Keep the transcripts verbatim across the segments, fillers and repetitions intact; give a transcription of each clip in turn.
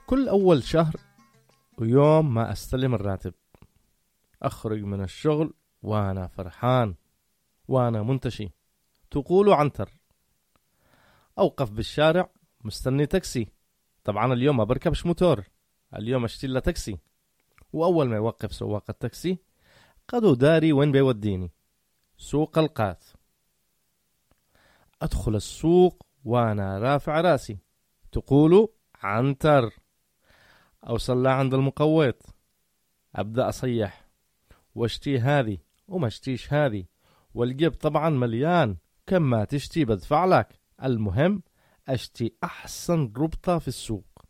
كل أول شهر ويوم ما أستلم الراتب أخرج من الشغل وأنا فرحان وأنا منتشي، تقول عنتر. أوقف بالشارع مستني تاكسي. طبعا اليوم ما بركبش موتور، اليوم اشتري تاكسي. وأول ما يوقف سواق التاكسي قدو داري وين بيوديني، سوق القات. أدخل السوق وأنا رافع راسي، تقولوا عنتر. أوصل لعند المقوت، أبدأ أصيح واشتي هذه وما اشتيش هذه، والجيب طبعا مليان، كم ما تشتي بدفع لك. المهم اشتي أحسن ربطة في السوق.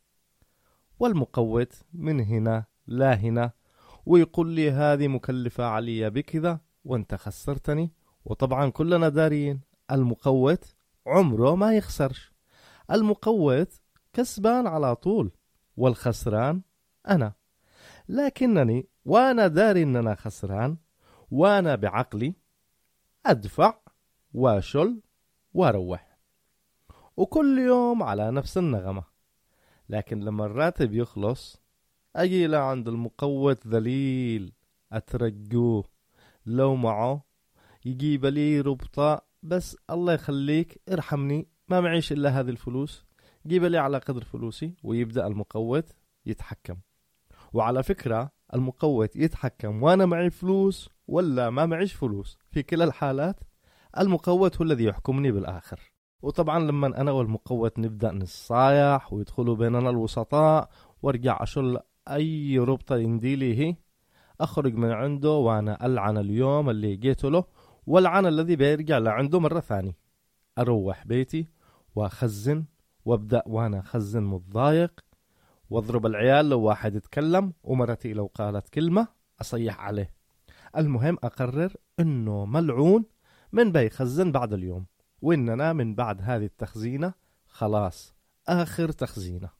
والمقوت من هنا لا هنا ويقول لي هذه مكلفة علي بكذا وانت خسرتني. وطبعا كلنا دارين المقوت عمره ما يخسرش، المقوت كسبان على طول والخسران أنا. لكنني وانا داري اننا خسران وانا بعقلي ادفع واشل واروح، وكل يوم على نفس النغمة. لكن لما الراتب يخلص اجي لعند المقوت ذليل اترجوه لو معه يجيب لي ربطة، بس الله يخليك ارحمني ما معيش الا هذه الفلوس، جيب لي على قدر فلوسي. ويبدأ المقوت يتحكم. وعلى فكرة المقوت يتحكم وانا معي فلوس ولا ما معيش فلوس، في كلا الحالات المقوت هو الذي يحكمني بالاخر. وطبعا لما انا والمقوت نبدأ نصايح ويدخلوا بيننا الوسطاء وارجع اشل اي ربطة ينديلي هي، اخرج من عنده وانا العن اليوم اللي جيته له والعن الذي بيرجع لعنده مرة ثانية. اروح بيتي واخزن وابدأ وانا اخزن متضايق، واضرب العيال لو واحد يتكلم، ومرتي لو قالت كلمة أصيح عليه. المهم أقرر إنه ملعون من بيخزن بعد اليوم، وإننا من بعد هذه التخزينة خلاص آخر تخزينة.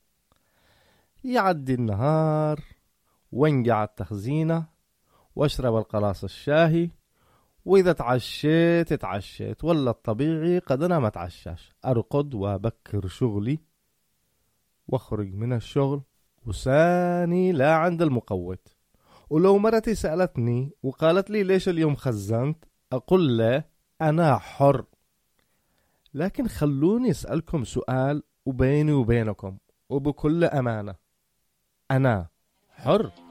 يعدي النهار وانقع التخزينة واشرب القلاص الشاهي، وإذا تعشيت تعشيت ولا الطبيعي قد أنا ما تعشاش، أرقد وأبكر شغلي واخرج من الشغل وساني لا عند المقوت. ولو مرتي سألتني وقالت لي ليش اليوم خزنت، أقول له أنا حر. لكن خلوني أسألكم سؤال وبيني وبينكم وبكل أمانة، أنا حر؟